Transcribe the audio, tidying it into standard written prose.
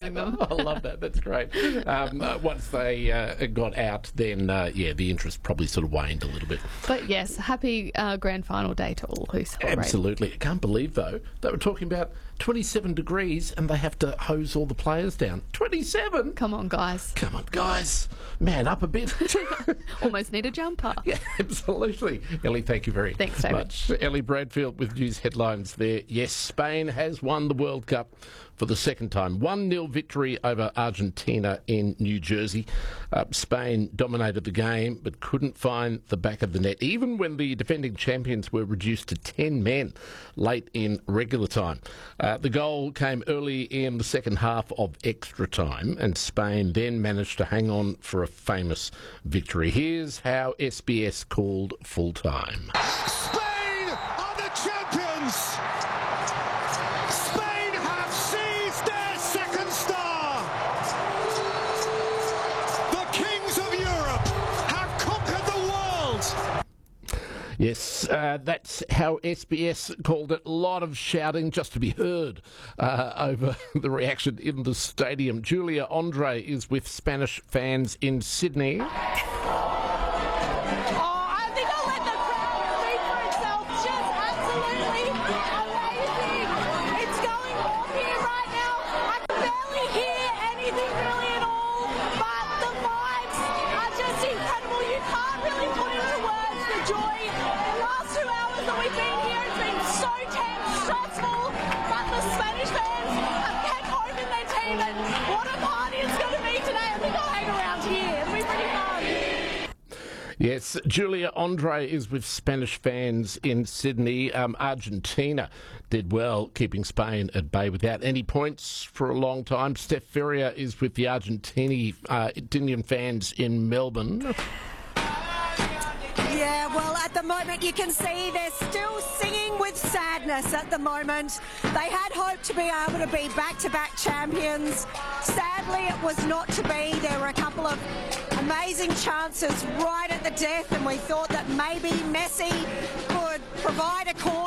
calling them. I love that. That's great. Once they got out, then, the interest probably sort of waned a little bit. But yes, happy grand final day to all who celebrate. Absolutely. I can't believe, though, they were talking about 27 degrees and they have to hose all the players down. 27? Come on, guys. Come on, guys. Man up a bit. Almost need a jumper. Yeah, absolutely. Ellie, thank you very Thanks, David. much. Ellie Bradfield with news headlines there. Yes, Spain has won the World Cup for the second time. 1-0 victory over Argentina in New Jersey. Spain dominated the game but couldn't find the back of the net, even when the defending champions were reduced to 10 men late in regular time. The goal came early in the second half of extra time, and Spain then managed to hang on for a famous victory. Here's how SBS called full time. Spain are the champions! Spain have seized their second star! The kings of Europe have conquered the world! Yes, that's how SBS called it. A lot of shouting just to be heard over the reaction in the stadium. Julia Andre is with Spanish fans in Sydney. I think I'll let the crowd speak for itself. Just absolutely amazing. It's going on here right now. I can barely hear anything really at all, but the vibes are just incredible. You can't really put into words the joy. The last 2 hours that we've been here, it's been so tense, stressful, but the Spanish fans have kept hope in their team, and what a party it's going to be today. I think I'll hang around here. It'll be pretty fun. Yes, Julia Andre is with Spanish fans in Sydney. Argentina did well keeping Spain at bay without any points for a long time. Steph Ferrier is with the Argentinian fans in Melbourne. Yeah, well, at the moment you can see they're still singing with sadness at the moment. They had hoped to be able to be back-to-back champions. Sadly, it was not to be. There were a couple of amazing chances right at the death, and we thought that maybe Messi could provide a corner.